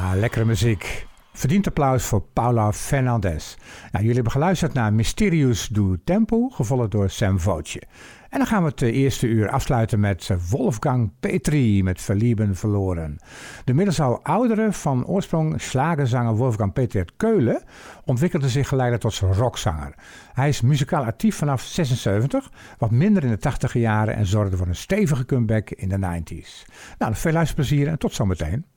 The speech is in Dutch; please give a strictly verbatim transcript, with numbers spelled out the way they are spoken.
Ja, lekkere muziek. Verdient applaus voor Paula Fernandez. Nou, jullie hebben geluisterd naar Mysterious du Tempo, gevolgd door Sam Voce. En dan gaan we het eerste uur afsluiten met Wolfgang Petri met Verlieben verloren. De middels al oudere, van oorsprong schlagerzanger Wolfgang Petri uit Keulen ontwikkelde zich geleidelijk tot rockzanger. Hij is muzikaal actief vanaf zesenzeventig, wat minder in de tachtiger jaren en zorgde voor een stevige comeback in de negentig. Nou, veel luisterplezier en tot zometeen.